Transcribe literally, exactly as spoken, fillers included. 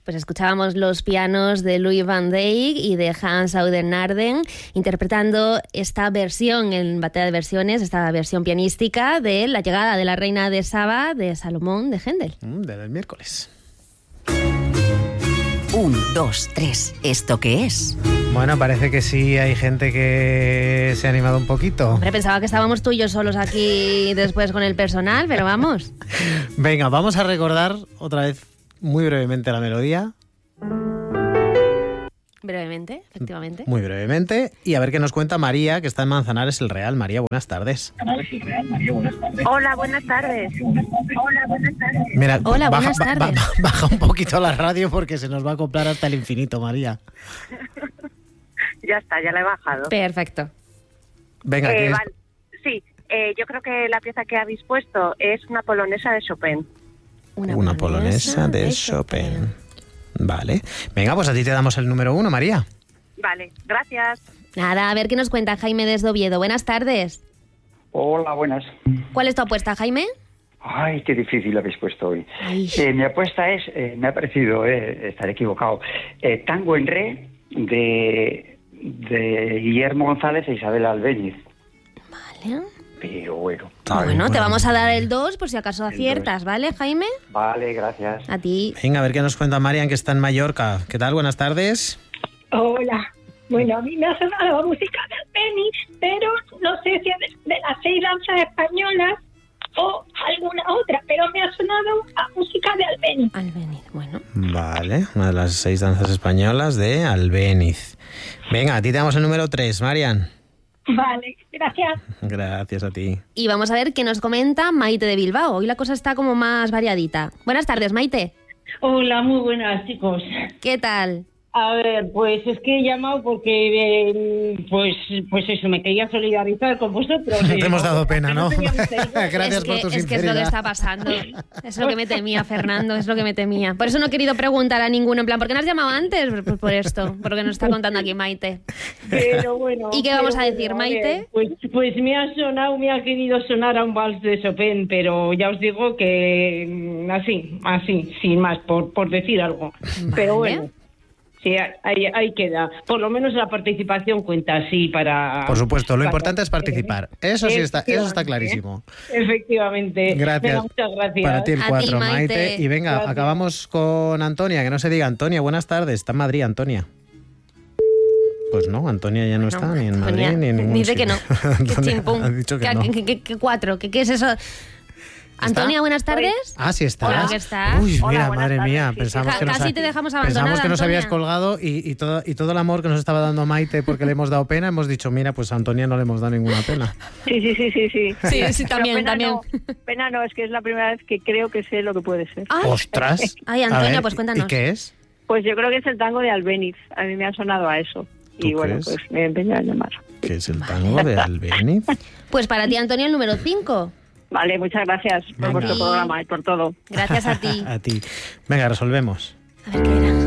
Pues escuchábamos los pianos de Louis van Dijk y de Hans Audernarden interpretando esta versión en Batea de Versiones, esta versión pianística de La llegada de la reina de Saba de Salomón de Händel. Mm, del miércoles. Un, dos, tres. ¿Esto qué es? Bueno, parece que sí hay gente que se ha animado un poquito. Hombre, pensaba que estábamos tú y yo solos aquí después con el personal, pero vamos. Venga, vamos a recordar otra vez muy brevemente la melodía. Brevemente, efectivamente. Muy brevemente. Y a ver qué nos cuenta María, que está en Manzanares el Real. María, buenas tardes. Hola, buenas tardes. Hola, buenas tardes. Mira, Hola, baja, buenas tardes. ba- ba- baja un poquito la radio porque se nos va a acoplar hasta el infinito, María. Ya está, ya la he bajado. Perfecto. Venga, Eh, ¿qué es? vale. Sí, eh, yo creo que la pieza que habéis puesto es una polonesa de Chopin. Una polonesa de Chopin. Vale. Venga, pues a ti te damos el número uno, María. Vale, gracias. Nada, a ver qué nos cuenta Jaime desde Oviedo. Buenas tardes. Hola, buenas. ¿Cuál es tu apuesta, Jaime? Ay, qué difícil habéis puesto hoy. Ay. Eh, mi apuesta es, eh, me ha parecido, eh, estaré equivocado, eh, Tango en Re de, de Guillermo González e Isabel Albéniz. Vale. Pero bueno. Ay, Bueno, te bueno. vamos a dar el dos por si acaso El aciertas, ¿vale, Jaime? Vale, gracias. A ti. Venga, a ver qué nos cuenta Marian, que está en Mallorca. ¿Qué tal? Buenas tardes. Hola. Bueno, a mí me ha sonado la música de Albéniz, pero no sé si es de, de las seis danzas españolas o alguna otra, pero me ha sonado a música de Albéniz. Albéniz, bueno. Vale, una de las seis danzas españolas de Albéniz. Venga, a ti te damos el número tres, Marian. Vale, gracias. Gracias a ti. Y vamos a ver qué nos comenta Maite de Bilbao. Hoy la cosa está como más variadita. Buenas tardes, Maite. Hola, muy buenas, chicos. ¿Qué tal? A ver, pues es que he llamado porque, eh, pues, pues eso, me quería solidarizar con vosotros. Te hemos dado pena, ¿no? tenía mucha idea. Gracias es que, por tu es que es lo sinceridad. que está pasando. Es lo que me temía, Fernando, es lo que me temía. Por eso no he querido preguntar a ninguno, en plan, ¿por qué no has llamado antes? Pues por esto, porque nos está contando aquí Maite. Pero bueno. ¿Y qué vamos pero a decir, bueno, Maite? ver, Pues, pues me ha sonado, me ha querido sonar a un vals de Chopin, pero ya os digo que mm, así, así, sin más, por, por decir algo. Pero bueno. Sí, ahí, ahí queda. Por lo menos la participación cuenta así para... Por supuesto, lo para- importante es participar. Eso sí está, eso está clarísimo. Efectivamente. Gracias. Venga, muchas gracias. Para ti el A ti, cuatro, Maite. Maite. Y venga, Gracias. acabamos con Antonia, que no se diga Antonia. Buenas tardes, está en Madrid, Antonia. Pues no, Antonia ya no, está ni en Madrid Antonia, ni en ningún dice que no. sitio. Que Antonia chimpum. ha dicho que ¿Qué, no. qué- qué- qué cuatro? ¿Qué, qué es eso? Antonia, buenas tardes. Ah, sí está. Hola, ¿qué está? Uy, Hola, mira, buenas madre tardes, mía, sí, pensamos sí. que nos Casi ha- te dejamos abandonada, Pensamos que nos Antonia. habías colgado y, y todo y todo el amor que nos estaba dando Maite porque le hemos dado pena, hemos dicho, mira, pues a Antonia no le hemos dado ninguna pena. Sí, sí, sí, sí. Sí, Sí, sí, Pero también, pena también. No, pena no, es que es la primera vez que creo que sé lo que puede ser. Ay, ¡Ostras! Ay, A Antonia, ver, pues cuéntanos. ¿Y qué es? Pues yo creo que es el tango de Albéniz. A mí me ha sonado a eso. ¿Tú Y bueno, crees? pues me he empeñado en llamar. ¿Qué es el tango de Albéniz? Pues para ti, Antonia, el número cinco. Vale, muchas gracias Venga. por vuestro programa y por todo. Gracias a ti. A ti. Venga, resolvemos. A ver qué era.